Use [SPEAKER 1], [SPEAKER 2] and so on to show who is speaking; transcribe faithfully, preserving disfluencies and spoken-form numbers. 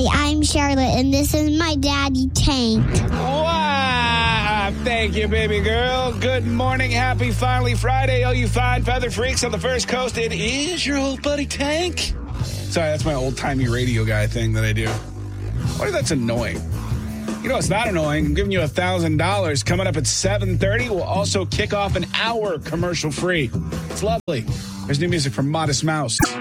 [SPEAKER 1] Hi, I'm Charlotte, and this is my daddy, Tank.
[SPEAKER 2] Wow! Thank you, baby girl. Good morning. Happy finally Friday, all you fine feather freaks on the first coast. It is your old buddy, Tank. Sorry, that's my old-timey radio guy thing that I do. What if that's annoying? You know, it's not annoying. I'm giving you one thousand dollars. Coming up at seven thirty, we'll also kick off an hour commercial-free. It's lovely. There's new music from Modest Mouse.